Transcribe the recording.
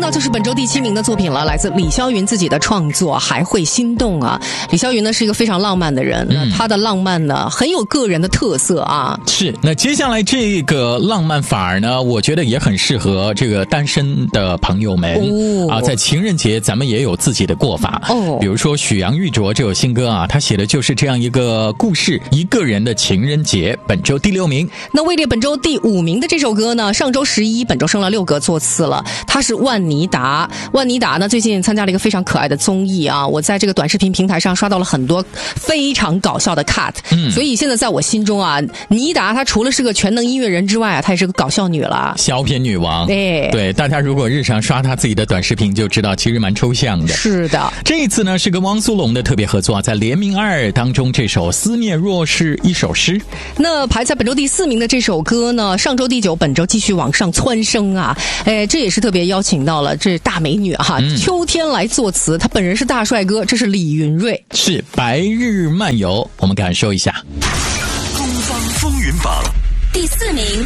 到就是本周第7名的作品了，来自李霄云自己的创作《还会心动》啊。李霄云呢是一个非常浪漫的人，他的浪漫呢很有个人的特色啊。 是，那接下来这个浪漫法儿呢，我觉得也很适合这个单身的朋友们、在情人节咱们也有自己的过法比如说许阳玉琢这首新歌啊，他写的就是这样一个故事，一个人的情人节，本周第6名。 那位列本周第5名的这首歌呢，上周11，本周升了6格作词了，他是万妮达。万妮达呢最近参加了一个非常可爱的综艺啊，我在这个短视频平台上刷到了很多非常搞笑的 cut，所以现在在我心中啊，妮达她除了是个全能音乐人之外啊，她也是个搞笑女了， 小品女王。 对， 大家如果日常刷她自己的短视频就知道，其实蛮抽象的。 是的， 这一次呢是跟汪苏泷的特别合作，在联名2当中，这首《思念若是一首诗》。 那排在本周第4名的这首歌呢，上周第9，本周继续往上蹿升啊！这也是特别邀请到了这大美女哈，秋天来作词，她本人是大帅哥，这是李云瑞， 是白日漫游，我们感受一下。 东方风云榜第4名。